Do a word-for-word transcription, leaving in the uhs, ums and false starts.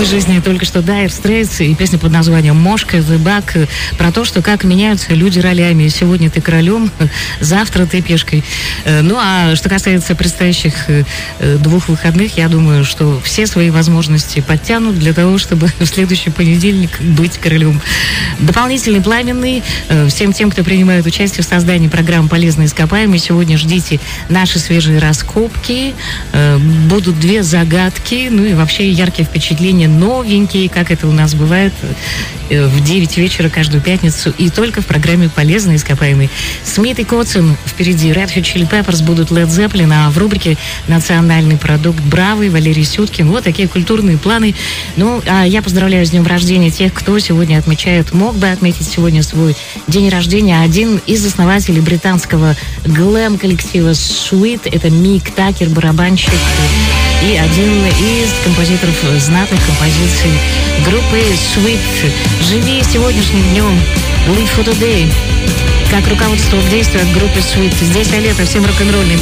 нашей жизни только что Dire Straits и песня под названием «Мошка», «The Bug», про то, что как меняются люди ролями. Сегодня ты королем, завтра ты пешкой. Ну, а что касается предстоящих двух выходных, я думаю, что все свои возможности подтянут для того, чтобы в следующий понедельник быть королем. Дополнительный пламенный всем тем, кто принимает участие в создании программы «Полезные ископаемые». Сегодня ждите наши свежие раскопки. Будут две загадки, ну и вообще яркие впечатления, новенькие, как это у нас бывает в девять вечера каждую пятницу, и только в программе «Полезные ископаемые». Смит и Котсон впереди, Red Hot Chili Peppers будут, Led Zeppelin, а в рубрике «Национальный продукт» Бравый, Валерий Сюткин. Вот такие культурные планы. Ну, а я поздравляю с днем рождения тех, кто сегодня отмечает, мог бы отметить сегодня свой день рождения. Один из основателей британского глэм-коллектива Sweet, это Мик Такер, барабанщик, и один из композиторов знатных композиций группы Sweet. Живи сегодняшним днем, live for today. Как руководство к действию от группы Sweet. Здесь Алета, всем рок-н-ролльный.